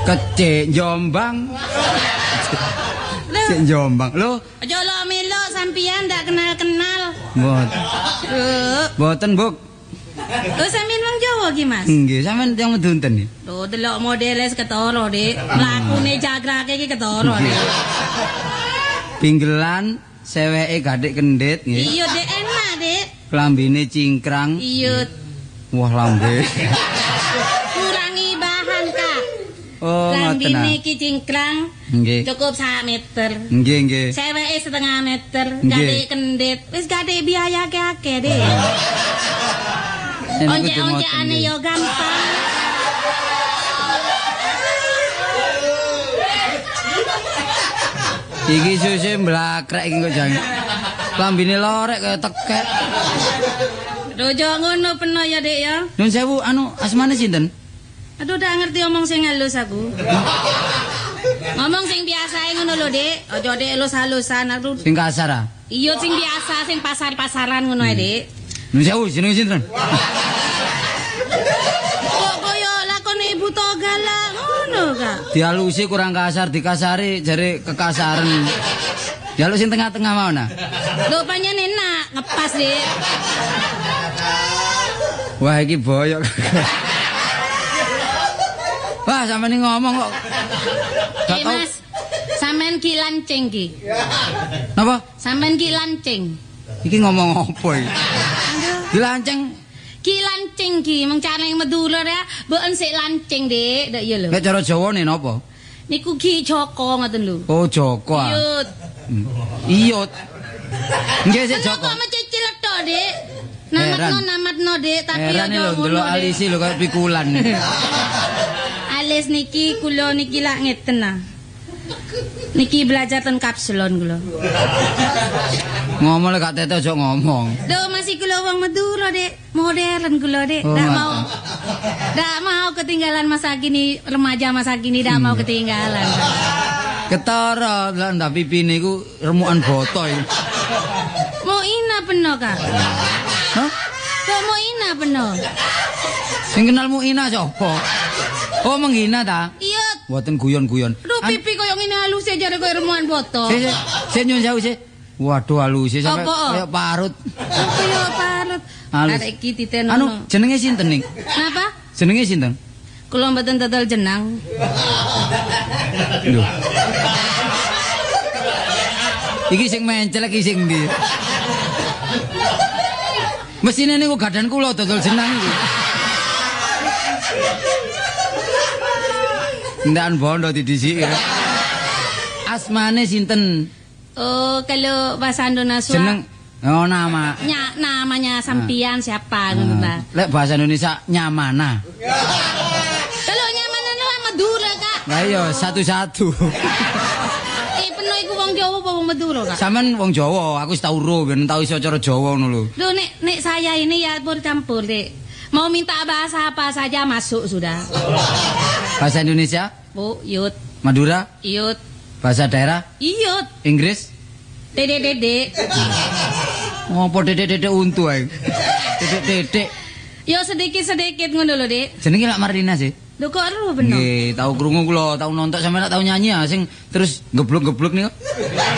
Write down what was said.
Kecik Jombang. Sik Jombang. Lho, aja lo melo sampean ndak kenal-kenal. Mboten, Buk. Lho sampean wong Jawa ki, Mas? Nggih, sampean yang medunten iki. Lho delok modele ketara, Dik. Mlakune jagrake iki ketara, Dik. Pinggelan, seweke gadhik kendhit nggih. Iya, Dik, enak, Dik. Klambine cingkrang. Iya. Wah, lambe. Kurangi bahan, Kak. Oh, ngoten. Lambine iki cingkrang. Nggih. Cukup 1 meter. Nggih, nggih. Seweke setengah meter, Nggih. gadhik kendhit. Wis gadhik biaya akeh-akeh, Dik. Once-onceane yo gampang. Iki suse mlakrek iki kok jang. Klambine lorek kaya tekek. Dojo ngono peno ya, Dik ya. Nun sewu asmane sinten? Aduh, dak ngerti omong sing halus aku. Ngomong sing biasae ngono lho, Dik. Aja Dik halus-halusan. Aduh. Sing kasar ah. Iya sing biasa, sing pasar-pasaran ngono ae, Dik. Nun sewu jenenge sinten? Kok koyo lakone Ibu Toga lah ngono, Kak. Dialusi kurang kasar, dikasari jare kekasaran. Dialus sing tengah-tengah mau nah. Lho panjen enak, ngepas, Dik. Wah, iki boyok. Wah, sampeyan ngomong kok. Mas, sampean ki lancing ki. Napa? Sampean ki lancing. Iki ngomong apa iki? Dilanceng. Ki lancing ki, mung carane Madura ya, mboten sik lancing, Dik. Ndak iya lho. Nek cara Jawane napa? Niku ki Joko ngoten lho. Oh, Joko ah. Iyut. Iyut. Nggih sik Joko. Joko. Kok mencicil tok, Dik. Heran. Namatno, Dik, tapi Heran yo lho ndelok alisi lho kaya pikulan. Alis niki kula niki lak ngeten nah. Niki belajar ten kapselon kula. Ngomong lek gak tete aja ngomong. Lho masih kula wong Madura, Dik. Modern kula, Dik. Oh, Ndak mau ketinggalan masa kini, remaja masa kini ndak mau ketinggalan. Ketara lah ndak pipine iku remukan boto iki. Mau ina peno, Kak. Hah? Kok mau ina peno? Sing kenalmu Ina sapa? Oh, menghina ta? Iya. Mboten guyon-guyon. Aduh pipi koyo ngene halus e jare koyo remukan boto. Sik nyun sewu sik. Waduh halus sampe Apa? kaya parut. Koyo parut. Halus. Arek iki ditenono. Anu, jenenge sinten ning? Napa? Jenenge sinten? Kula mboten dodol jenang. Lho. Iki sing mencel iki sing ndi? Mesine niku gadan kula dodol jenang iki. Ndan bondo didisiki. Asmane sinten? Oh, kalau bahasa Indonesia Jeneng oh nama. namanya sampian siapa ngono ta. Lek bahasa Indonesia Nyamana. Kalau nyaman itu Madura, Kak. Lah iya satu-satu. Penuh iku wong Jawa apa wong Madura, Kak? Sampeyan wong Jawa, aku wis tau ro ben tau iso cara Jawa ngono lho. Loh, nek saya ini ya campur, Dek. Mau minta bahasa apa saja masuk sudah. Bahasa Indonesia? Bu, yut, Madura? yut, Bahasa daerah? iyut, Inggris? dedek. Ngopo dedek-dedek untu ae. Dedek-dedek. Yo sedikit-sedikit ngono lho, Dek. Jenenge lak Marina sih. Lho kok ero bener? Nggih, tau krungu kula, tau nonton sampeyan tau nyanyi ya sing terus geblok-geblok niku.